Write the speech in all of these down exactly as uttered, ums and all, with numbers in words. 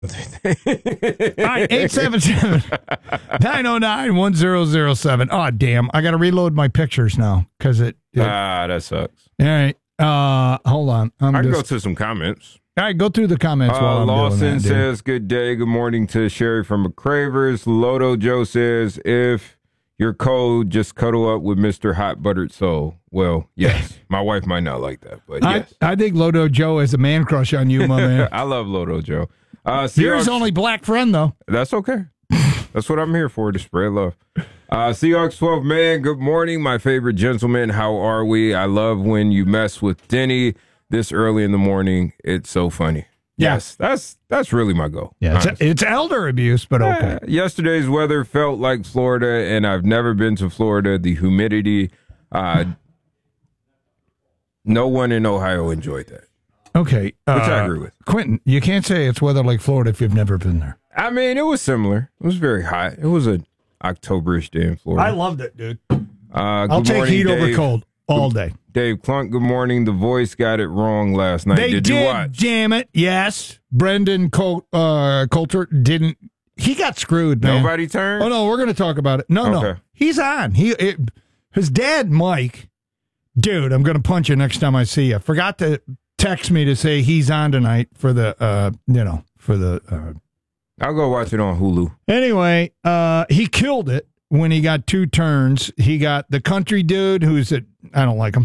All right, eight seven seven, nine oh nine, one oh oh seven. Oh, damn. I got to reload my pictures now because it, it. Ah, that sucks. All right. Uh, hold on. I'm I can just, go to some comments. All right, go through the comments Uh, while I'm Lawson doing that, dude. says, good day, good morning to Sherry from McCravers. Loto Joe says, if you're cold, just cuddle up with Mister Hot Buttered Soul. Well, yes. My wife might not like that, but I, yes. I think Lodo Joe has a man crush on you, my man. I love Loto Joe. Uh, You're his Seahawks- only black friend, though. That's okay. That's what I'm here for, to spread love. Uh, Seahawks twelve man, good morning, my favorite gentleman. How are we? I love when you mess with Denny this early in the morning. It's so funny. Yeah. Yes, that's that's really my goal. Yeah, it's, honestly. it's elder abuse, but okay. Uh, yesterday's weather felt like Florida, and I've never been to Florida. The humidity, uh, no one in Ohio enjoyed that. Okay. Which uh, I agree with. Quentin, you can't say it's weather like Florida if you've never been there. I mean, it was similar. It was very hot. It was an Octoberish day in Florida. loved it, dude. Uh, I'll good take morning, heat over Dave. cold all day. Dave Clunk, good morning. The Voice got it wrong last night. They did, did, you watch? damn it. Yes. Brendan Col- uh, Coulter didn't. He got screwed, man. Nobody turned? Oh, no, we're going to talk about it. No, no. Okay. He's on. He it, His dad, Mike, dude, I'm going to punch you next time I see you. Forgot to text me to say he's on tonight for the, uh, you know, for the. Uh, I'll go watch it on Hulu. Anyway, uh, he killed it when he got two turns. He got the country dude who's a, I don't like him.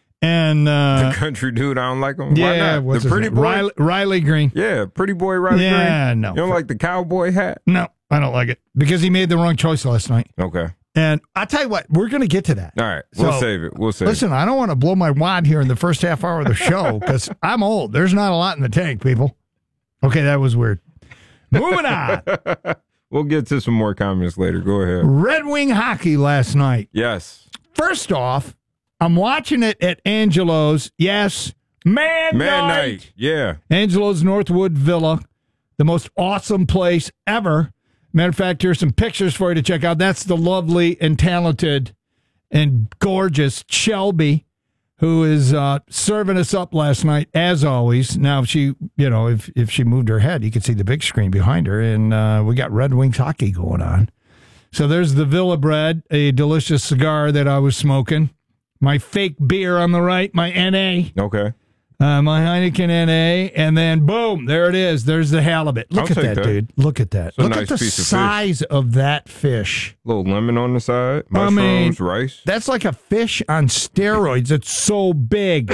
And uh, The country dude, I don't like him. Why yeah, not? what's The his pretty name? boy? Riley, Riley Green. Yeah, pretty boy Riley Yeah, Green. no. You don't like the cowboy hat? No, I don't like it because he made the wrong choice last night. Okay. And I'll tell you what, we're going to get to that. All right. We'll So, save it. We'll save Listen, I don't want to blow my wad here in the first half hour of the show because I'm old. There's not a lot in the tank, people. Okay, that was weird. Moving on. it. We'll get to some more comments later. Go ahead. Red Wing hockey last night. Yes. First off, I'm watching it at Angelo's. Yes, man, Man night. night. Yeah. Angelo's Northwood Villa, the most awesome place ever. Matter of fact, here's some pictures for you to check out. That's the lovely and talented and gorgeous Shelby, who is uh, serving us up last night, as always. Now, if she, you know, if, if she moved her head, you could see the big screen behind her, and uh, we got Red Wings hockey going on. So there's the Villa Bread, a delicious cigar that I was smoking. My fake beer on the right, my N A, Okay. uh, my Heineken N A, and then boom, there it is. There's the halibut. Look I'll at take that, that. dude. Look at that. It's a Look nice at the piece of fish. size of that fish. little lemon on the side. I Mushrooms, mean, rice. That's like a fish on steroids. It's so big,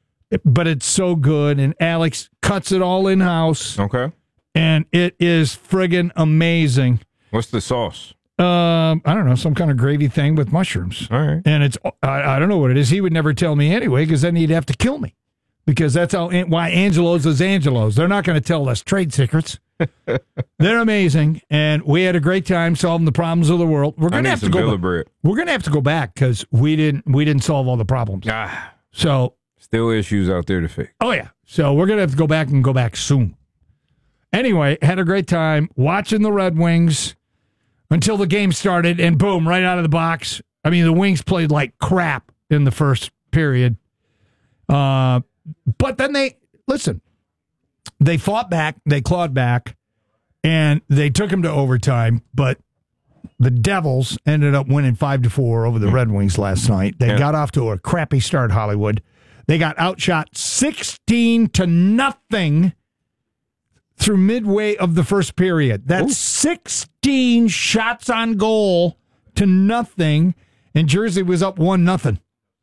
but it's so good. And Alex cuts it all in house, Okay. and it is friggin' amazing. What's the sauce? Um, I don't know, some kind of gravy thing with mushrooms. All right. And it's, I, I don't know what it is. He would never tell me anyway, because then he'd have to kill me. Because that's how why Angelo's is Angelo's. They're not going to tell us trade secrets. They're amazing, and we had a great time solving the problems of the world. We're I going to need have to some go. Villa Back. bread. We're going to have to go back because we didn't we didn't solve all the problems. Ah, So, still issues out there to fix. oh yeah. So we're going to have to go back and go back soon. Anyway, had a great time watching the Red Wings until the game started, and boom, right out of the box. I mean, the Wings played like crap in the first period. Uh, but then they, listen, they fought back, they clawed back, and they took them to overtime, but the Devils ended up winning five to four over the Red Wings last night. They Yeah. got off to a crappy start, Hollywood. They got outshot sixteen to nothing through midway of the first period. That's Ooh. sixteen shots on goal to nothing, and Jersey was up one nothing.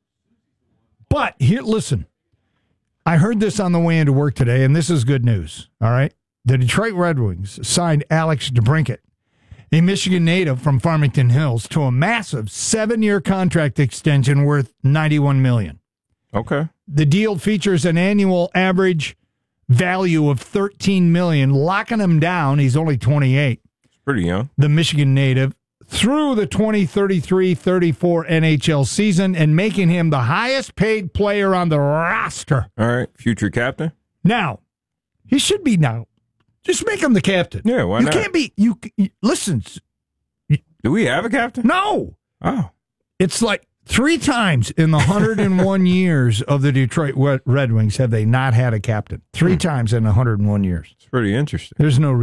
But here, listen, I heard this on the way into work today, and this is good news, all right? The Detroit Red Wings signed Alex DeBrincat, a Michigan native from Farmington Hills, to a massive seven-year contract extension worth ninety-one million dollars. Okay. The deal features an annual average value of thirteen million dollars, locking him down. He's only twenty-eight. It's pretty young. The Michigan native, through the twenty thirty-three thirty-four N H L season, and making him the highest paid player on the roster. All right. Future captain? Now, he should be now. Just make him the captain. Yeah, why you not? can't be, you, you listen, Do we have a captain? no. Oh. It's like, Three times in the one hundred one years of the Detroit Red Wings have they not had a captain. Three hmm. times in one hundred one years. It's pretty interesting. There's no